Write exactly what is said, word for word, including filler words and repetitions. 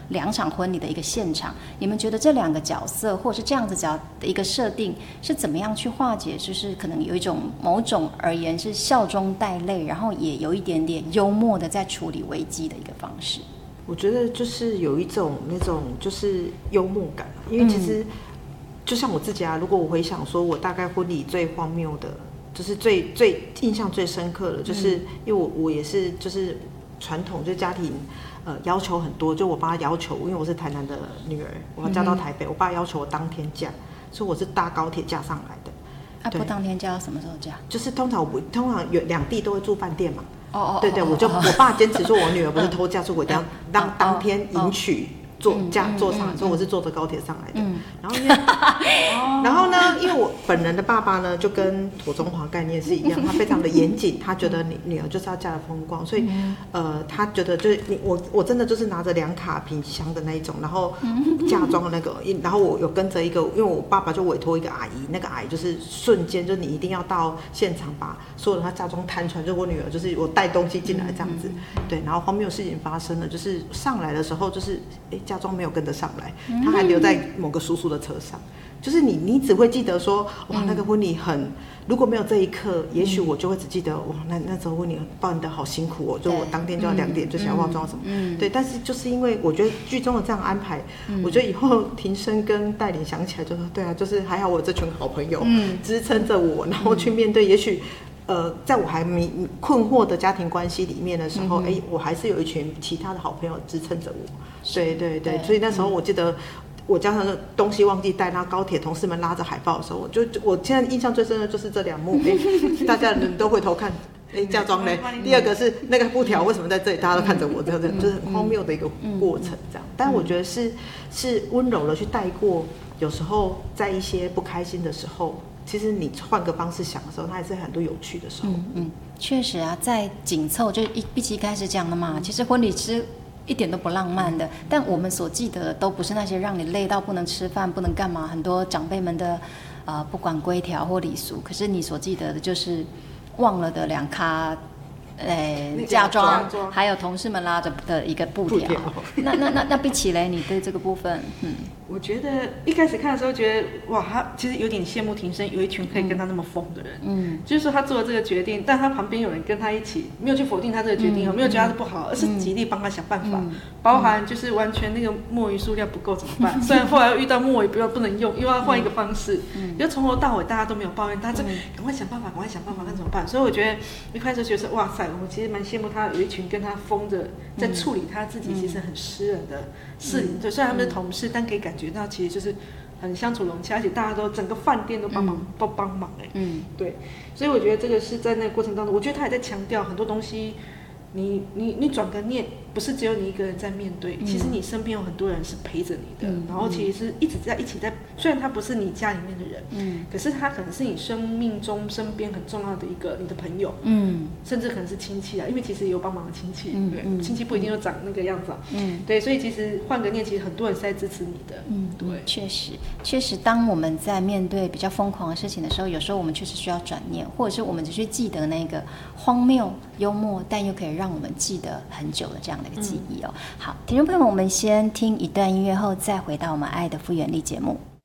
两场婚礼的一个现场，你们觉得这两个角色或是这样子角的一个设定是怎么样去化解？就是可能有一种某种而言是笑中带泪，然后也有一点点幽默的在处理危机的一个方式。 我觉得就是有一种那种就是幽默感，因为其实就像我自己啊，如果我回想说我大概婚礼最荒谬的，就是最最印象最深刻的，就是因为我我也是就是传统，就家庭呃要求很多，就我爸要求，因为我是台南的女儿，我要嫁到台北，我爸要求我当天嫁，所以我是搭高铁嫁上来的。 啊，不当天嫁，什么时候嫁？ 就是通常我不通常有两地都会住饭店嘛。 哦哦， 对对，我就我爸坚持说我女儿不是偷嫁，所以我一定要当当天迎娶坐嫁坐上来，所以我是坐着高铁上来的。然后因为然后呢，因为我本人的爸爸呢就跟妥中华概念是一样，他非常的严谨，他觉得你女儿就是要嫁得风光，所以呃他觉得就是你我我真的就是拿着两卡品香的那一种，然后嫁妆的那个，然后我有跟着一个，因为我爸爸就委托一个阿姨，那个阿姨就是瞬间就你一定要到现场把所有的她嫁妆摊出来，就我女儿就是我带东西进来这样子，对，然后荒谬事情发生了，就是上来的时候就是哎嫁妆没有跟得上来，她还留在某个叔叔的车上。就是你，你只会记得说，哇，那个婚礼很，如果没有这一刻，也许我就会只记得，哇，那那时候婚礼办得好辛苦哦，就我当天就要两点就起来化妆什么，嗯，对。但是就是因为我觉得剧中的这样安排，嗯、我觉得以后庭生跟戴琳想起来就说，对啊，就是还好我有这群好朋友、嗯、支撑着我，然后去面对，也许。呃，在我还迷困惑的家庭关系里面的时候，哎、嗯，我还是有一群其他的好朋友支撑着我。对对对，所以那时候我记得。我加上东西忘记带，然后高铁同事们拉着海报的时候，我就我现在印象最深的就是这两幕，哎、欸，大家人都回头看，哎、欸，嫁妆嘞。第二个是那个布条为什么在这里，大家都看着我，这样子就是很荒谬的一个过程，这样。但我觉得是是温柔的去带过，有时候在一些不开心的时候，其实你换个方式想的时候，它还是很多有趣的时候。 嗯嗯，确实啊，在紧凑就一毕竟一开始讲的嘛，其实婚礼是。一点都不浪漫的，但我们所记得的都不是那些让你累到不能吃饭、不能干嘛，很多长辈们的，呃，不管规条或礼俗，可是你所记得的就是忘了的两咖，呃，嫁妆，还有同事们拉着的一个布条。那那那那比起来，你对这个部分，嗯， 我觉得一开始看的时候觉得，哇，他其实有点羡慕庭生，有一群可以跟他那么疯的人，嗯，就是说他做了这个决定，但他旁边有人跟他一起，没有去否定他这个决定，嗯、没有觉得他是不好，而是极力帮他想办法，嗯、包含就是完全那个墨鱼数量不够怎么办？虽然后来又遇到墨鱼不要不能用，又要换一个方式，嗯，就从头到尾大家都没有抱怨，大家就赶快想办法，赶快想办法，看怎么办？所以我觉得一开始觉得哇塞，我其实蛮羡慕他有一群跟他疯的，在处理他自己其实很私人的事情，就、嗯、虽然他们是同事，但可以感觉到其实就是很相处融洽，而且大家都整个饭店都帮忙、嗯、都帮忙哎、欸，嗯，对，所以我觉得这个是在那个过程当中，我觉得他也在强调很多东西。你你你转个念，不是只有你一个人在面对，嗯、其实你身边有很多人是陪着你的，嗯、然后其实是一直在一起在，虽然他不是你家里面的人，嗯，可是他可能是你生命中身边很重要的一个你的朋友，嗯，甚至可能是亲戚啊，因为其实也有帮忙的亲戚，嗯、对，嗯、亲戚不一定都长那个样子、啊，嗯，对，所以其实换个念，其实很多人是在支持你的， 嗯，对，确实确实，当我们在面对比较疯狂的事情的时候，有时候我们确实需要转念，或者是我们只去记得那个荒谬、幽默，但又可以让我们记得很久的这样的一个记忆哦。嗯、好，听众朋友们，我们先听一段音乐后，再回到我们爱的复原力节目。